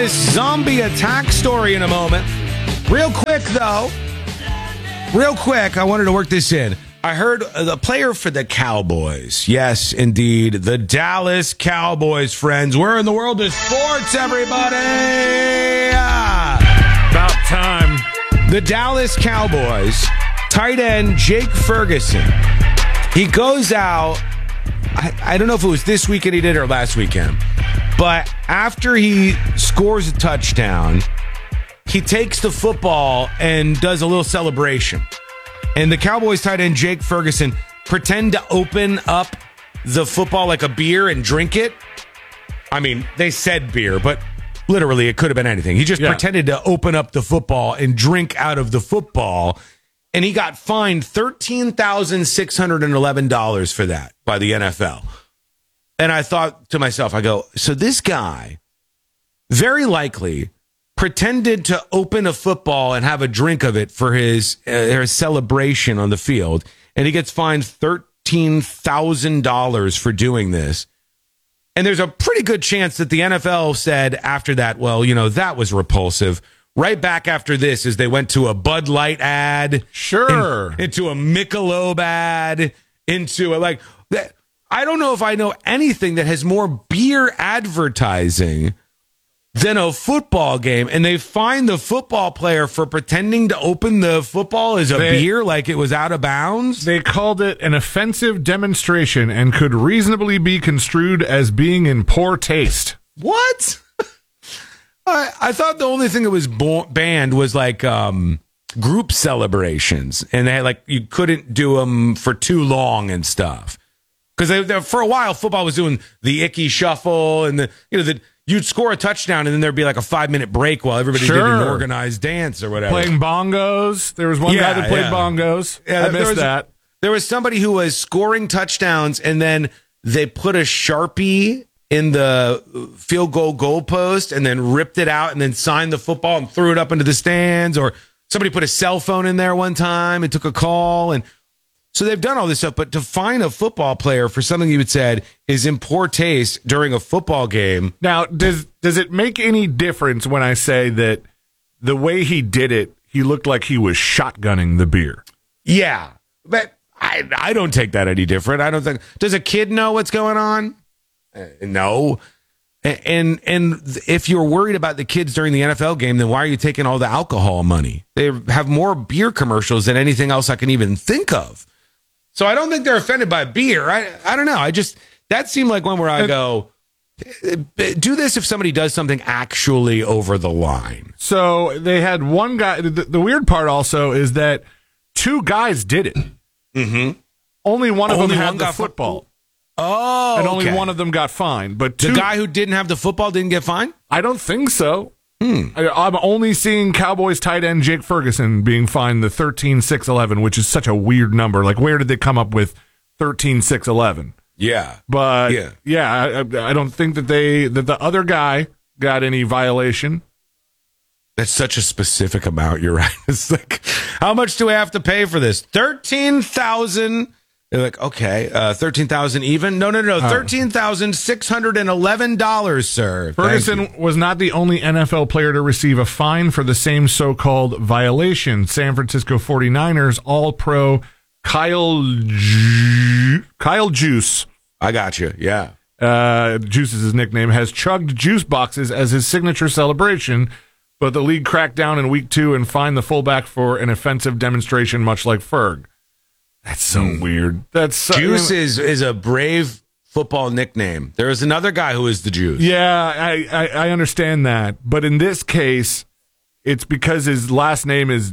this zombie attack story in a moment. Real quick, though. I wanted to work this in. I heard the player for the Cowboys. Yes, indeed. The Dallas Cowboys, friends. We're in the world of sports, everybody. About time. The Dallas Cowboys, tight end Jake Ferguson. He goes out. I don't know if it was this weekend he did or last weekend. But after he scores a touchdown, he takes the football and does a little celebration. And the Cowboys tight end Jake Ferguson pretend to open up the football like a beer and drink it. I mean, they said beer, but literally it could have been anything. He just pretended to open up the football and drink out of the football. And he got fined $13,611 for that by the NFL. And I thought to myself, I go, so this guy very likely pretended to open a football and have a drink of it for his celebration on the field. And he gets fined $13,000 for doing this. And there's a pretty good chance that the NFL said after that, well, you know, that was repulsive. Right back after this is they went to a Bud Light ad. Sure. Into a Michelob ad. Into a, like, that. I don't know if I know anything that has more beer advertising than a football game. And they find the football player for pretending to open the football as a beer like it was out of bounds. They called it an offensive demonstration and could reasonably be construed as being in poor taste. What? I thought the only thing that was banned was like group celebrations. And they had, like, you couldn't do them for too long and stuff. Because for a while, football was doing the icky shuffle and you'd score a touchdown and then there'd be like a 5-minute break while everybody did an organized dance or whatever. Playing bongos. There was one guy that played bongos. Yeah, I missed that. There was somebody who was scoring touchdowns and then they put a Sharpie in the field goal goalpost and then ripped it out and then signed the football and threw it up into the stands. Or somebody put a cell phone in there one time and took a call. And so they've done all this stuff, but to fine a football player for something you had said is in poor taste during a football game. Now, does it make any difference when I say that the way he did it, he looked like he was shotgunning the beer? Yeah, but I don't take that any different. I don't think. Does a kid know what's going on? No. And if you're worried about the kids during the NFL game, then why are you taking all the alcohol money? They have more beer commercials than anything else I can even think of. So I don't think they're offended by beer. I don't know. That seemed like one where I go, do this if somebody does something actually over the line. So they had one guy. The weird part also is that two guys did it. Mm-hmm. Only one of them had the football. Oh, and only one of them got fined. But the guy who didn't have the football didn't get fined? I don't think so. I'm only seeing Cowboys tight end Jake Ferguson being fined the $13,611, which is such a weird number. Like, where did they come up with $13,611? Yeah, but I don't think that the other guy got any violation. That's such a specific amount. You're right. It's like, how much do we have to pay for this? $13,000. They're like, okay, $13,000 even? No, $13,611, sir. Ferguson was not the only NFL player to receive a fine for the same so-called violation. San Francisco 49ers All-Pro Kyle Juice. I got you, yeah. Juice is his nickname, has chugged juice boxes as his signature celebration, but the league cracked down in week 2 and fined the fullback for an offensive demonstration, much like Ferg. That's so weird. Juice is a brave football nickname. There is another guy who is the Juice. Yeah, I understand that. But in this case, it's because his last name is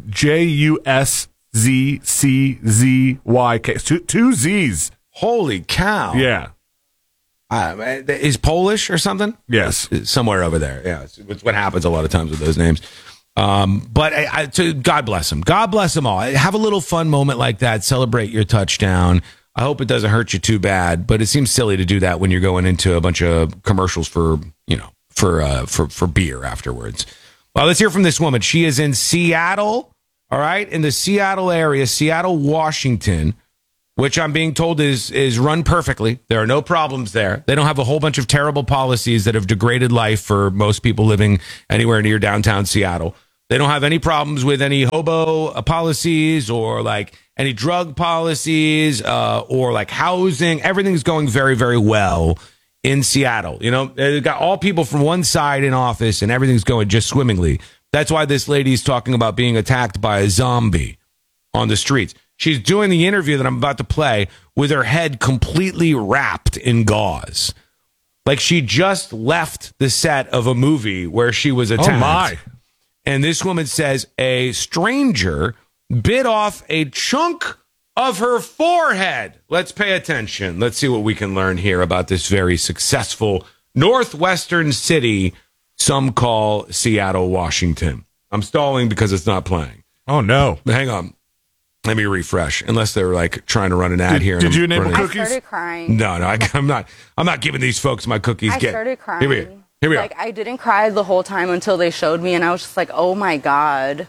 Juszczyzny. Two Z's. Holy cow. Yeah. Is Polish or something? Yes. Somewhere over there. Yeah, it's what happens a lot of times with those names. But God bless him. God bless them all. Have a little fun moment like that. Celebrate your touchdown. I hope it doesn't hurt you too bad, but it seems silly to do that when you're going into a bunch of commercials for beer afterwards. Well, let's hear from this woman. She is in Seattle, all right, in the Seattle area, Seattle, Washington. which I'm being told is run perfectly. There are no problems there. They don't have a whole bunch of terrible policies that have degraded life for most people living anywhere near downtown Seattle. They don't have any problems with any hobo policies or like any drug policies or like housing. Everything's going very, very well in Seattle. You know, they've got all people from one side in office and everything's going just swimmingly. That's why this lady's talking about being attacked by a zombie on the streets. She's doing the interview that I'm about to play with her head completely wrapped in gauze. Like she just left the set of a movie where she was attacked. Oh, my. And this woman says a stranger bit off a chunk of her forehead. Let's pay attention. Let's see what we can learn here about this very successful northwestern city some call Seattle, Washington. I'm stalling because it's not playing. Oh, no. But hang on. Let me refresh. Unless they're like trying to run an ad here. Did you enable cookies? I started crying. No, I'm not. I'm not giving these folks my cookies. I started crying. Here we are. Like I didn't cry the whole time until they showed me, and I was just like, "Oh my god,"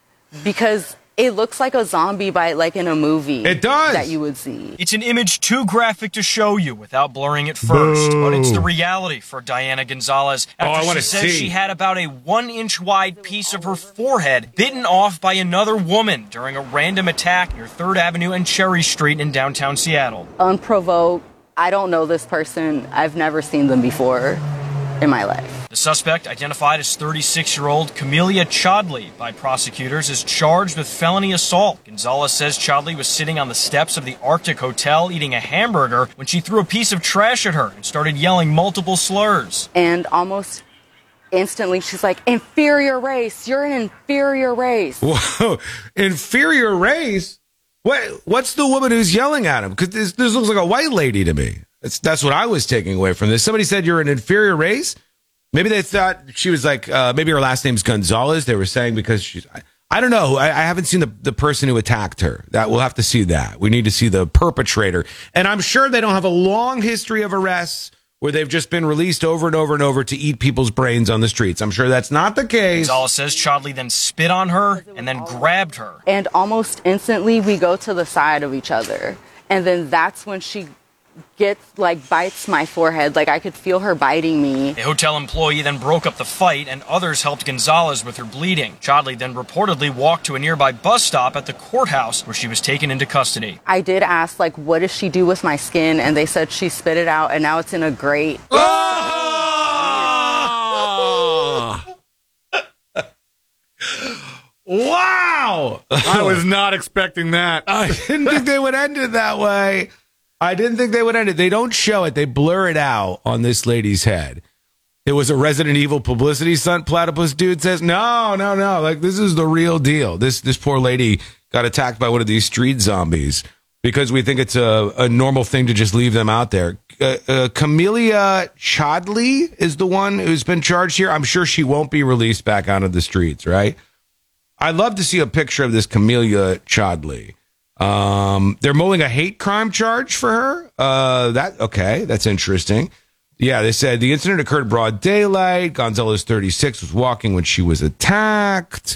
because it looks like a zombie bite, like in a movie. It does. That you would see. It's an image too graphic to show you without blurring it first, but it's the reality for Diana Gonzalez after she says she had about a 1-inch wide piece of her forehead bitten off by another woman during a random attack near 3rd Avenue and Cherry Street in downtown Seattle. Unprovoked. I don't know this person. I've never seen them before in my life. The suspect, identified as 36-year-old Camelia Chodley by prosecutors, is charged with felony assault. Gonzalez says Chodley was sitting on the steps of the Arctic Hotel eating a hamburger when she threw a piece of trash at her and started yelling multiple slurs. And almost instantly, she's like, "Inferior race. You're an inferior race." Whoa, inferior race? What's the woman who's yelling at him? Because this looks like a white lady to me. That's what I was taking away from this. Somebody said you're an inferior race. Maybe they thought she was like, maybe her last name's Gonzalez. They were saying because she's, I don't know. I haven't seen the person who attacked her. We'll have to see that. We need to see the perpetrator. And I'm sure they don't have a long history of arrests where they've just been released over and over and over to eat people's brains on the streets. I'm sure that's not the case. Gonzalez says Chodley then spit on her and then grabbed her. And almost instantly, we go to the side of each other. And then that's when she bites my forehead. Like I could feel her biting me. A hotel employee then broke up the fight and others helped Gonzalez with her bleeding. Chodley then reportedly walked to a nearby bus stop at the courthouse where she was taken into custody. I did ask, like, what does she do with my skin? And they said she spit it out and now it's in a grate. Oh! Wow! I was not expecting that. I didn't think they would end it that way. I didn't think they would end it. They don't show it. They blur it out on this lady's head. It was a Resident Evil publicity stunt, Platypus Dude says. No. Like, this is the real deal. This poor lady got attacked by one of these street zombies because we think it's a normal thing to just leave them out there. Camelia Chodley is the one who's been charged here. I'm sure she won't be released back onto the streets, right? I'd love to see a picture of this Camelia Chodley. They're mulling a hate crime charge for her. That's interesting. Yeah, they said the incident occurred broad daylight. Gonzalez, 36, was walking when she was attacked.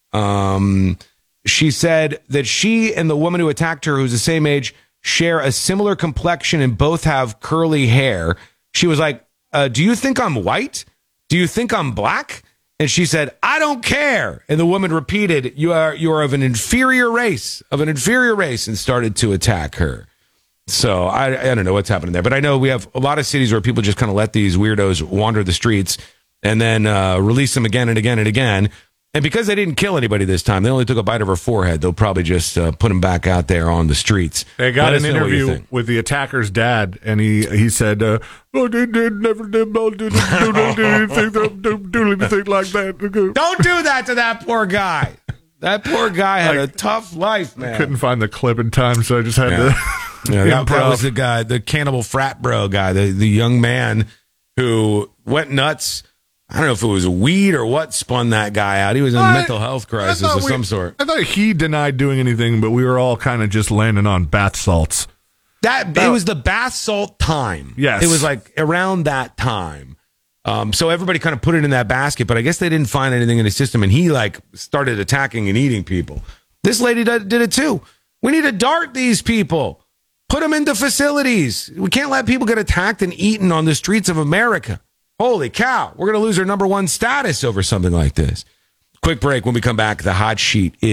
She said that she and the woman who attacked her, who's the same age, share a similar complexion and both have curly hair. She was like, do you think I'm white? Do you think I'm black? And she said, "I don't care." And the woman repeated, you are of an inferior race, and started to attack her. So I don't know what's happening there. But I know we have a lot of cities where people just kind of let these weirdos wander the streets and then release them again and again and again. And because they didn't kill anybody this time, they only took a bite of her forehead. They'll probably just put them back out there on the streets. They got an interview with the attacker's dad, and he said, "Oh, they never did anything like that." Don't do that to that poor guy. That poor guy had a tough life, man. I couldn't find the clip in time, so I just had to. That was the guy, the cannibal frat bro guy, the young man who went nuts. I don't know if it was weed or what spun that guy out. He was in a mental health crisis of some sort. I thought he denied doing anything, but we were all kind of just landing on bath salts. It was the bath salt time. Yes. It was like around that time. So everybody kind of put it in that basket, but I guess they didn't find anything in his system, and he like started attacking and eating people. This lady did it too. We need to dart these people. Put them into facilities. We can't let people get attacked and eaten on the streets of America. Holy cow. We're going to lose our number one status over something like this. Quick break. When we come back, the hot sheet is